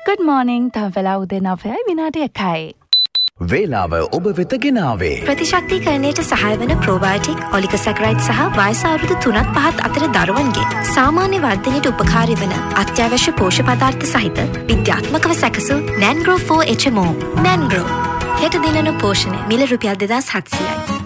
Good morning. තම වෙලා උදේ 9යි විනාඩි 1යි. වේලාව ඔබ වෙත ගෙනාවේ ප්‍රතිශක්තිකරණයට සහාය වන ප්‍රෝබයෝටික් ඔලිගොසැකරයිඩ් සහ වයස අවුරුදු 3-5 අතර දරුවන්ගේ සාමාන්‍ය වර්ධනයට උපකාරී වන අත්‍යවශ්‍ය පෝෂ්‍ය පදාර්ථ සහිත විද්‍යාත්මකව සැකසූ Nangro 4 HMO. Nangro හෙට දිනන පෝෂණය මිල රුපියල් 2700යි.